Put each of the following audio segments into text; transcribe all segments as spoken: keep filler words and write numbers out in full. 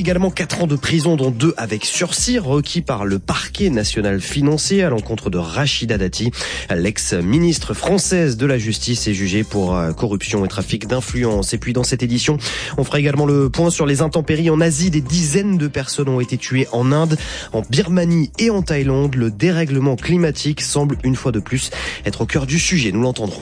également quatre ans de prison, dont deux avec sursis, requis par le parquet national financier à l'encontre de Rachida Dati. L'ex-ministre française de la Justice est jugée pour corruption et trafic d'influence. Et puis dans cette édition, on fera également le point sur les intempéries en Asie. Des dizaines de personnes ont été tuées en Inde, en Birmanie et en Thaïlande. Le dérèglement climatique semble une fois de plus être au cœur du sujet. Nous l'entendrons.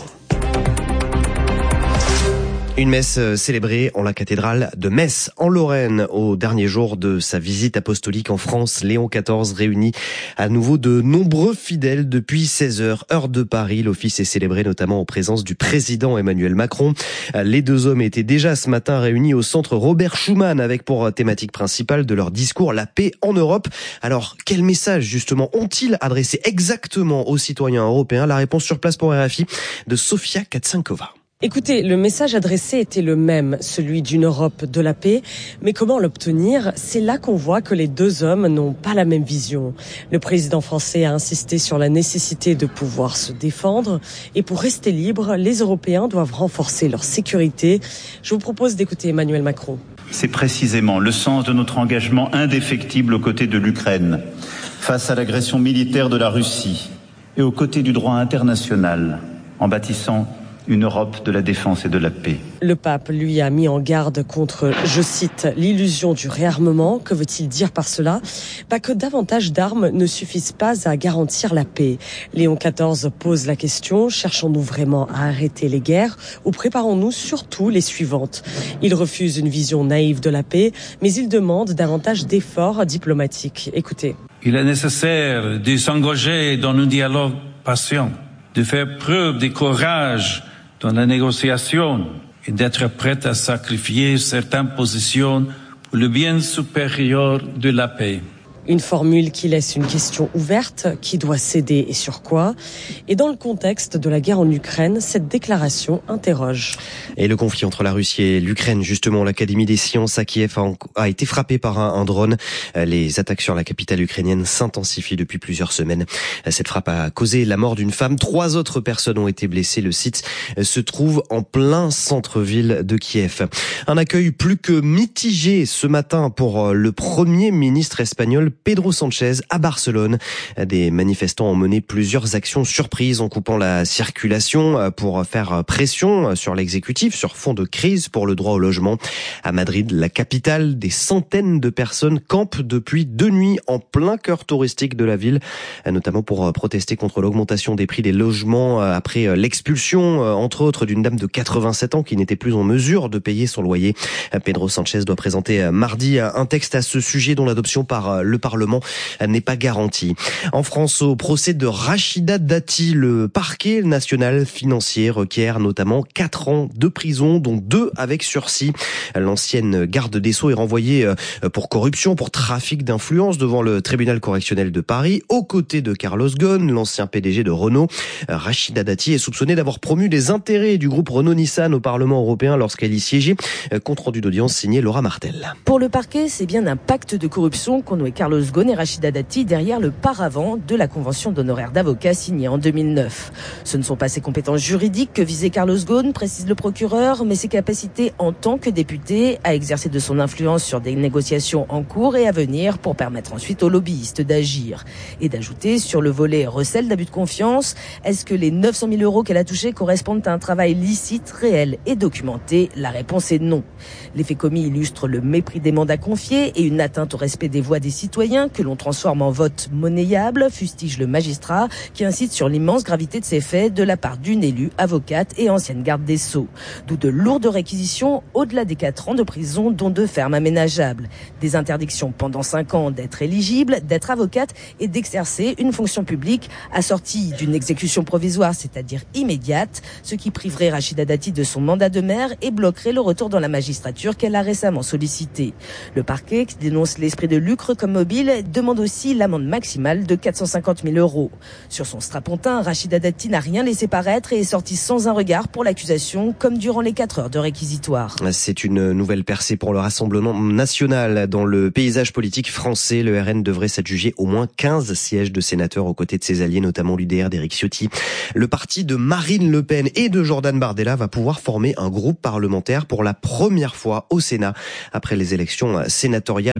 Une messe célébrée en la cathédrale de Metz, en Lorraine, au dernier jour de sa visite apostolique en France. Léon quatorze réunit à nouveau de nombreux fidèles depuis seize heures, heure de Paris. L'office est célébré notamment en présence du président Emmanuel Macron. Les deux hommes étaient déjà ce matin réunis au centre Robert Schuman avec pour thématique principale de leur discours la paix en Europe. Alors, quel message justement ont-ils adressé exactement aux citoyens européens? La réponse sur place pour R F I de Sofia Katsankova. Écoutez, le message adressé était le même, celui d'une Europe de la paix. Mais comment l'obtenir? C'est là qu'on voit que les deux hommes n'ont pas la même vision. Le président français a insisté sur la nécessité de pouvoir se défendre. Et pour rester libres, les Européens doivent renforcer leur sécurité. Je vous propose d'écouter Emmanuel Macron. C'est précisément le sens de notre engagement indéfectible aux côtés de l'Ukraine, face à l'agression militaire de la Russie et aux côtés du droit international, en bâtissant une Europe de la défense et de la paix. Le pape, lui, a mis en garde contre, je cite, l'illusion du réarmement. Que veut-il dire par cela? Bah, que davantage d'armes ne suffisent pas à garantir la paix. Léon quatorze pose la question, cherchons-nous vraiment à arrêter les guerres ou préparons-nous surtout les suivantes? Il refuse une vision naïve de la paix, mais il demande davantage d'efforts diplomatiques. Écoutez. Il est nécessaire de s'engager dans un dialogue patient, de faire preuve de courage dans la négociation et d'être prêt à sacrifier certaines positions pour le bien supérieur de la paix. Une formule qui laisse une question ouverte, qui doit céder et sur quoi? Et dans le contexte de la guerre en Ukraine, cette déclaration interroge. Et le conflit entre la Russie et l'Ukraine, justement, l'Académie des sciences à Kiev a, a été frappée par un, un drone. Les attaques sur la capitale ukrainienne s'intensifient depuis plusieurs semaines. Cette frappe a causé la mort d'une femme. Trois autres personnes ont été blessées. Le site se trouve en plein centre-ville de Kiev. Un accueil plus que mitigé ce matin pour le Premier ministre espagnol Pedro Sanchez à Barcelone. Des manifestants ont mené plusieurs actions surprises en coupant la circulation pour faire pression sur l'exécutif sur fond de crise pour le droit au logement. À Madrid, la capitale, des centaines de personnes campent depuis deux nuits en plein cœur touristique de la ville, notamment pour protester contre l'augmentation des prix des logements après l'expulsion, entre autres, d'une dame de quatre-vingt-sept ans qui n'était plus en mesure de payer son loyer. Pedro Sanchez doit présenter mardi un texte à ce sujet dont l'adoption par le Parlement n'est pas garantie. En France, au procès de Rachida Dati, le parquet national financier requiert notamment quatre ans de prison, dont deux avec sursis. L'ancienne garde des Sceaux est renvoyée pour corruption, pour trafic d'influence devant le tribunal correctionnel de Paris, aux côtés de Carlos Ghosn, l'ancien P D G de Renault. Rachida Dati est soupçonnée d'avoir promu les intérêts du groupe Renault-Nissan au Parlement européen lorsqu'elle y siégeait. Compte rendu d'audience signé Laura Martel. Pour le parquet, c'est bien un pacte de corruption qu'ont noué Carlos Ghosn et Rachida Dati derrière le paravent de la convention d'honoraires d'avocats signée en deux mille neuf. Ce ne sont pas ses compétences juridiques que visait Carlos Ghosn, précise le procureur, mais ses capacités en tant que député à exercer de son influence sur des négociations en cours et à venir pour permettre ensuite aux lobbyistes d'agir. Et d'ajouter sur le volet recel d'abus de confiance, est-ce que les neuf cent mille euros qu'elle a touchés correspondent à un travail licite, réel et documenté? La réponse est non. Les faits commis illustrent le mépris des mandats confiés et une atteinte au respect des voix des citoyens que l'on transforme en vote monnayable, fustige le magistrat, qui incite sur l'immense gravité de ces faits de la part d'une élue, avocate et ancienne garde des Sceaux. D'où de lourdes réquisitions au-delà des quatre ans de prison, dont deux fermes aménageables. Des interdictions pendant cinq ans d'être éligible, d'être avocate et d'exercer une fonction publique assortie d'une exécution provisoire, c'est-à-dire immédiate, ce qui priverait Rachida Dati de son mandat de maire et bloquerait le retour dans la magistrature qu'elle a récemment sollicité. Le parquet, qui dénonce l'esprit de lucre comme mobile, demande aussi l'amende maximale de quatre cent cinquante mille euros. Sur son strapontin, Rachida Dati n'a rien laissé paraître et est sortie sans un regard pour l'accusation, comme durant les quatre heures de réquisitoire. C'est une nouvelle percée pour le Rassemblement national. Dans le paysage politique français, le R N devrait s'adjuger au moins quinze sièges de sénateurs aux côtés de ses alliés, notamment l'U D R d'Éric Ciotti. Le parti de Marine Le Pen et de Jordan Bardella va pouvoir former un groupe parlementaire pour la première fois au Sénat après les élections sénatoriales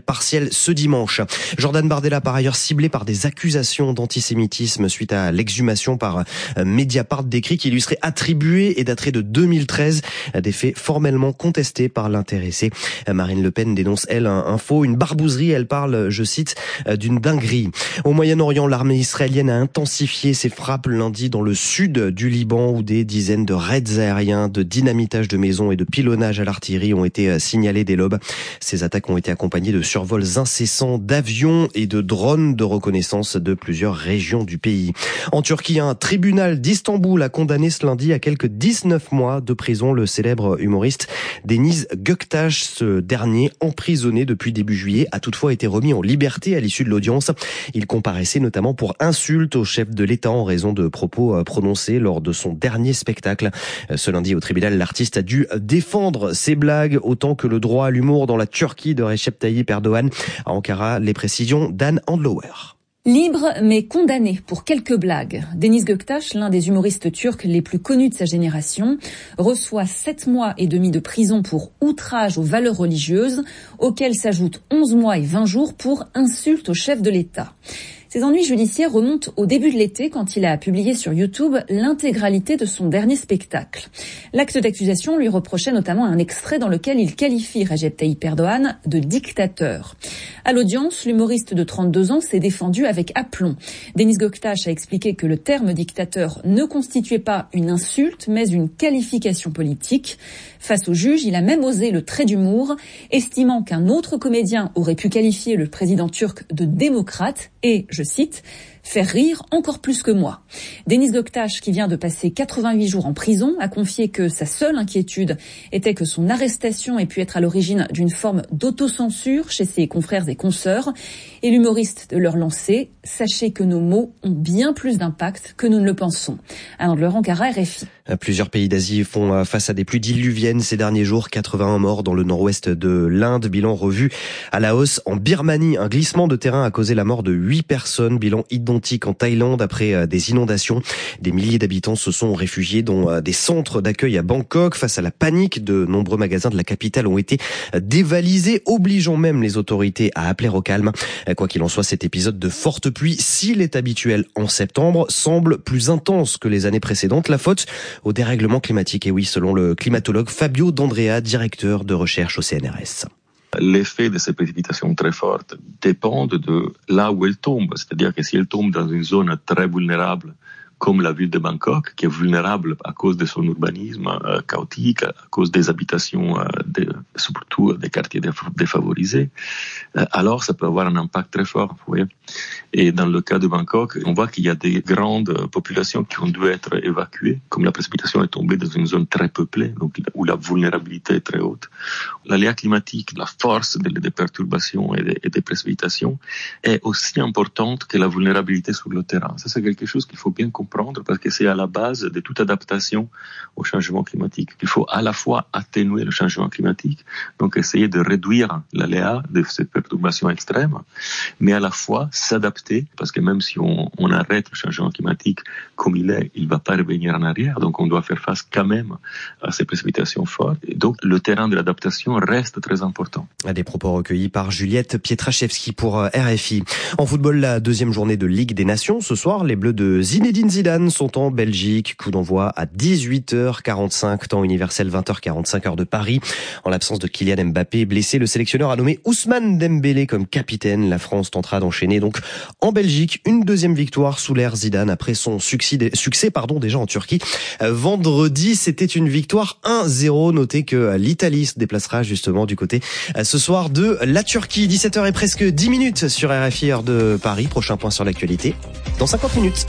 partiel ce dimanche. Jordan Bardella, par ailleurs ciblé par des accusations d'antisémitisme suite à l'exhumation par Mediapart d'écrits qui lui seraient attribués et dateraient de deux mille treize, des faits formellement contestés par l'intéressé. Marine Le Pen dénonce, elle, un, un faux, une barbouzerie. Elle parle, je cite, d'une dinguerie. Au Moyen-Orient, l'armée israélienne a intensifié ses frappes lundi dans le sud du Liban où des dizaines de raids aériens, de dynamitage de maisons et de pilonnage à l'artillerie ont été signalés dès l'aube. Ces attaques ont été accompagnées de survols incessants d'avions et de drones de reconnaissance de plusieurs régions du pays. En Turquie, un tribunal d'Istanbul a condamné ce lundi à quelques dix-neuf mois de prison le célèbre humoriste Deniz Göktaş. Ce dernier, emprisonné depuis début juillet, a toutefois été remis en liberté à l'issue de l'audience. Il comparaissait notamment pour insulte au chef de l'État en raison de propos prononcés lors de son dernier spectacle. Ce lundi, au tribunal, l'artiste a dû défendre ses blagues autant que le droit à l'humour dans la Turquie de Recep Tayyip Erdogan. À Ankara, les précisions d'Anne Andlauer. Libre mais condamné pour quelques blagues. Deniz Göktaş, l'un des humoristes turcs les plus connus de sa génération, reçoit sept mois et demi de prison pour outrage aux valeurs religieuses, auxquels s'ajoutent onze mois et vingt jours pour insulte au chef de l'État. Ses ennuis judiciaires remontent au début de l'été quand il a publié sur YouTube l'intégralité de son dernier spectacle. L'acte d'accusation lui reprochait notamment un extrait dans lequel il qualifie Recep Tayyip Erdogan de dictateur. À l'audience, l'humoriste de trente-deux ans s'est défendu avec aplomb. Deniz Göktaş a expliqué que le terme dictateur ne constituait pas une insulte, mais une qualification politique. Face au juge, il a même osé le trait d'humour, estimant qu'un autre comédien aurait pu qualifier le président turc de démocrate et, je cite, faire rire encore plus que moi. Deniz Göktaş, qui vient de passer quatre-vingt-huit jours en prison, a confié que sa seule inquiétude était que son arrestation ait pu être à l'origine d'une forme d'autocensure chez ses confrères et consoeurs. Et l'humoriste de leur lancer, sachez que nos mots ont bien plus d'impact que nous ne le pensons. Alain de Ankara, R F I. Plusieurs pays d'Asie font face à des pluies diluviennes ces derniers jours. quatre-vingt-un morts dans le nord-ouest de l'Inde. Bilan revu à la hausse en Birmanie. Un glissement de terrain a causé la mort de huit personnes. Bilan identique en Thaïlande après des inondations. Des milliers d'habitants se sont réfugiés dans des centres d'accueil à Bangkok. Face à la panique, de nombreux magasins de la capitale ont été dévalisés, obligeant même les autorités à appeler au calme. Quoi qu'il en soit, cet épisode de forte pluie, s'il est habituel en septembre, semble plus intense que les années précédentes. La faute au dérèglement climatique. Et oui, selon le climatologue Fabio D'Andrea, directeur de recherche au C N R S. L'effet de ces précipitations très fortes dépend de là où elles tombent. C'est-à-dire que si elles tombent dans une zone très vulnérable, comme la ville de Bangkok, qui est vulnérable à cause de son urbanisme euh, chaotique, à cause des habitations, euh, de, surtout des quartiers défavorisés, euh, alors ça peut avoir un impact très fort. Vous voyez. Et dans le cas de Bangkok, on voit qu'il y a des grandes populations qui ont dû être évacuées, comme la précipitation est tombée dans une zone très peuplée, donc où la vulnérabilité est très haute. L'aléa climatique, la force des, des perturbations et des, et des précipitations est aussi importante que la vulnérabilité sur le terrain. Ça, c'est quelque chose qu'il faut bien comprendre. Comprendre parce que c'est à la base de toute adaptation au changement climatique. Il faut à la fois atténuer le changement climatique, donc essayer de réduire l'aléa de ces perturbations extrêmes, mais à la fois s'adapter parce que même si on, on arrête le changement climatique comme il est, il ne va pas revenir en arrière, donc on doit faire face quand même à ces précipitations fortes. Et donc le terrain de l'adaptation reste très important. Des propos recueillis par Juliette Pietraszewski pour R F I. En football, la deuxième journée de Ligue des Nations. Ce soir, les Bleus de Zinedine Zidane sont en Belgique. Coup d'envoi à dix-huit heures quarante-cinq, temps universel vingt heures quarante-cinq heure de Paris. En l'absence de Kylian Mbappé blessé, le sélectionneur a nommé Ousmane Dembélé comme capitaine. La France tentera d'enchaîner donc en Belgique une deuxième victoire sous l'ère Zidane après son succès, succès pardon, déjà en Turquie. Vendredi, c'était une victoire un zéro. Notez que l'Italie se déplacera justement du côté ce soir de la Turquie. dix-sept heures et presque dix minutes sur R F I, heure de Paris. Prochain point sur l'actualité dans cinquante minutes.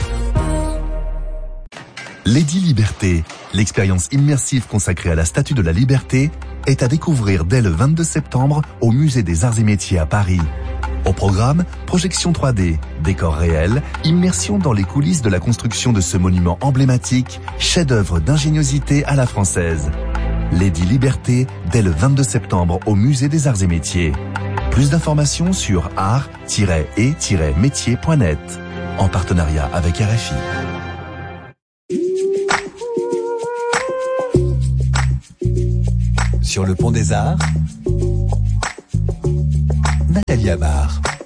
Lady Liberté, l'expérience immersive consacrée à la Statue de la Liberté, est à découvrir dès le vingt-deux septembre au Musée des Arts et Métiers à Paris. Au programme, projection trois D, décors réels, immersion dans les coulisses de la construction de ce monument emblématique, chef-d'œuvre d'ingéniosité à la française. Lady Liberté, dès le vingt-deux septembre au Musée des Arts et Métiers. Plus d'informations sur art tiret et tiret métier point net, en partenariat avec R F I. Sur le pont des Arts, Nathalie. Nathalie Amar.